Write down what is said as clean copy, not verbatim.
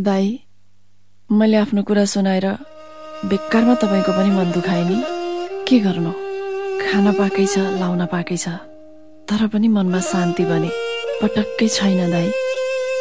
दाई, मैले आफ्नो कुरा सुनाएर बेकारमा तपाईको पनि मन दुखाए नि। के गर्नु, खाना पाकै छ, लाउन पाकै छ, तर पनि मनमा शान्ति भने पटक्कै छैन दाई।